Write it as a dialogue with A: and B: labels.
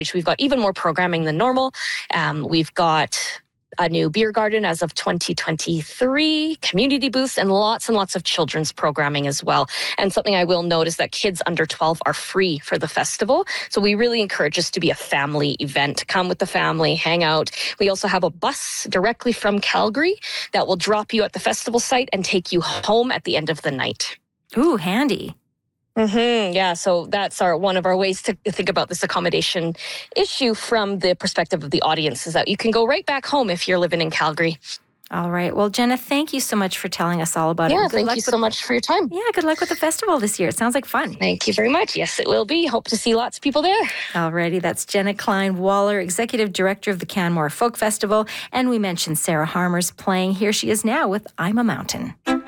A: We've got even more programming than normal. We've got a new beer garden as of 2023, community booths, and lots of children's programming as well. And something I will note is that kids under 12 are free for the festival. So we really encourage this to be a family event. Come with the family, hang out. We also have a bus directly from Calgary that will drop you at the festival site and take you home at the end of the night.
B: Ooh, handy.
A: Yeah, so that's one of our ways to think about this accommodation issue from the perspective of the audience, is that you can go right back home if you're living in Calgary.
B: All right. Well, Jenna, thank you so much for telling us all about it.
A: Yeah, thank you so much for your time.
B: Yeah, good luck with the festival this year. It sounds like fun.
A: Thank you very much. Yes, it will be. Hope to see lots of people there.
B: All righty. That's Jenna Klein-Waller, Executive Director of the Canmore Folk Festival. And we mentioned Sarah Harmer's playing. Here she is now with I'm a Mountain.